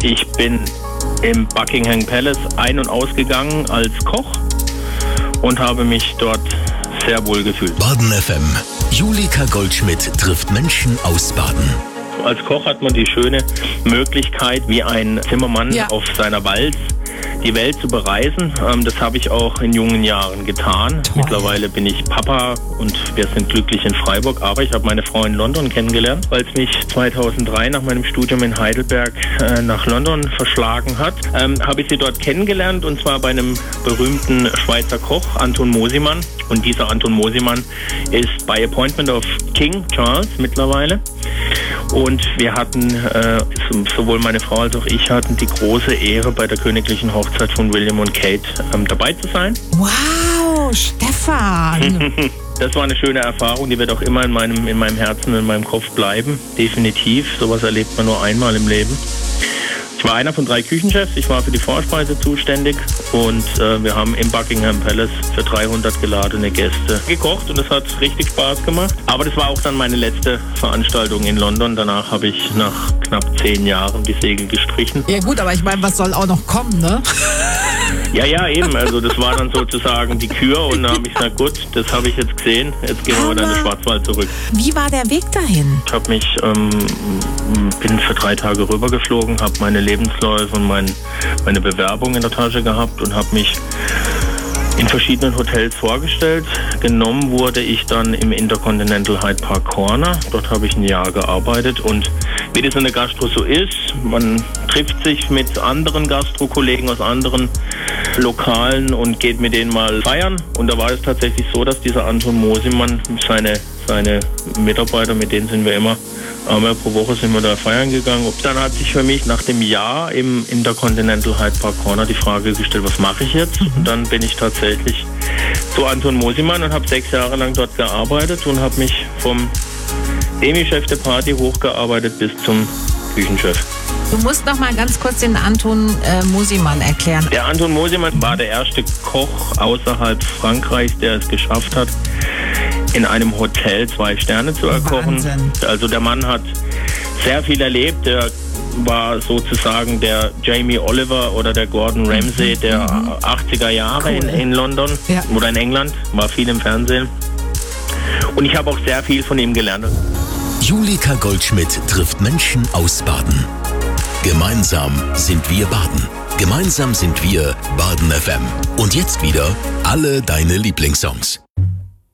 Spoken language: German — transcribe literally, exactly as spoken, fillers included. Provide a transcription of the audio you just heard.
ich bin im Buckingham Palace ein- und ausgegangen als Koch und habe mich dort sehr wohl gefühlt. Baden F M. Julika Goldschmidt trifft Menschen aus Baden. Als Koch hat man die schöne Möglichkeit, wie ein Zimmermann Ja. auf seiner Walz die Welt zu bereisen. Ähm, das habe ich auch in jungen Jahren getan. Toll. Mittlerweile bin ich Papa und wir sind glücklich in Freiburg. Aber ich habe meine Frau in London kennengelernt, weil es mich zweitausenddrei nach meinem Studium in Heidelberg äh, nach London verschlagen hat. Ähm, habe ich sie dort kennengelernt und zwar bei einem berühmten Schweizer Koch, Anton Mosimann. Und dieser Anton Mosimann ist by appointment of King Charles mittlerweile. Und wir hatten, äh, sowohl meine Frau als auch ich hatten die große Ehre, bei der königlichen Hochzeit von William und Kate ähm, dabei zu sein. Wow, Stefan. Das war eine schöne Erfahrung, die wird auch immer in meinem, in meinem Herzen, in meinem Kopf bleiben. Definitiv. Sowas erlebt man nur einmal im Leben. Ich war einer von drei Küchenchefs. Ich war für die Vorspeise zuständig und äh, wir haben im Buckingham Palace für dreihundert geladene Gäste gekocht und es hat richtig Spaß gemacht. Aber das war auch dann meine letzte Veranstaltung in London. Danach habe ich nach knapp zehn Jahren die Segel gestrichen. Ja gut, aber ich meine, was soll auch noch kommen, ne? Ja, ja, eben. Also das war dann sozusagen die Kür und dann habe ich gesagt, gut, das habe ich jetzt gesehen. Jetzt gehen wir wieder in den Schwarzwald zurück. Wie war der Weg dahin? Ich habe mich, ähm, bin für drei Tage rübergeflogen, habe meine Lebensläufe und mein, meine Bewerbung in der Tasche gehabt und habe mich in verschiedenen Hotels vorgestellt. Genommen wurde ich dann im Intercontinental Hyde Park Corner. Dort habe ich ein Jahr gearbeitet und wie das in der Gastro so ist, man trifft sich mit anderen Gastrokollegen aus anderen Lokalen und geht mit denen mal feiern. Und da war es tatsächlich so, dass dieser Anton Mosimann, seine, seine Mitarbeiter, mit denen sind wir immer einmal pro Woche sind wir da feiern gegangen. Und dann hat sich für mich nach dem Jahr im Intercontinental Hyde Park Corner die Frage gestellt, was mache ich jetzt? Und dann bin ich tatsächlich zu Anton Mosimann und habe sechs Jahre lang dort gearbeitet und habe mich vom Demi-Chef der Party hochgearbeitet bis zum Küchenchef. Du musst noch mal ganz kurz den Anton äh, Mosimann erklären. Der Anton Mosimann war der erste Koch außerhalb Frankreichs, der es geschafft hat, in einem Hotel zwei Sterne zu erkochen. Wahnsinn. Also der Mann hat sehr viel erlebt. Der war sozusagen der Jamie Oliver oder der Gordon Ramsay der Mhm. achtziger Jahre Cool. in, in London Ja. oder in England. War viel im Fernsehen. Und ich habe auch sehr viel von ihm gelernt. Julika Goldschmidt trifft Menschen aus Baden. Gemeinsam sind wir Baden. Gemeinsam sind wir Baden F M. Und jetzt wieder alle deine Lieblingssongs.